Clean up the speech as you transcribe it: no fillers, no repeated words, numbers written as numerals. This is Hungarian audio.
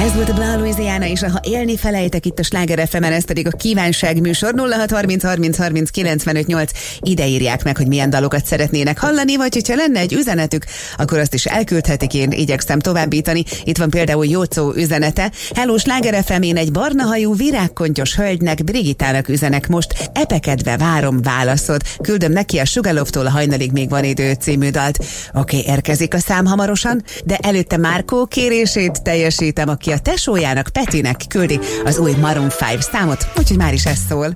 Ez volt a Bla Louisiana, és ha élni felejtek itt a Sláger FM-en, ez pedig a kívánság műsor 0630 30 30 95 8. Ide írják meg, hogy milyen dalokat szeretnének hallani, vagy hogyha lenne egy üzenetük, akkor azt is elküldhetik, én igyekszem továbbítani. Itt van például Jócó üzenete. Hello, Sláger FM, én egy barnahajú, virágkontyos hölgynek, Brigitának üzenek most. Epekedve várom válaszod. Küldöm neki a Sugaloftól a Hajnalig még van idő című dalt. Oké, érkezik a szám hamarosan, de előtte Márkó kérését teljesítem, aki a tesójának, Petinek küldi az új Maroon 5 számot, úgyhogy már is ez szól.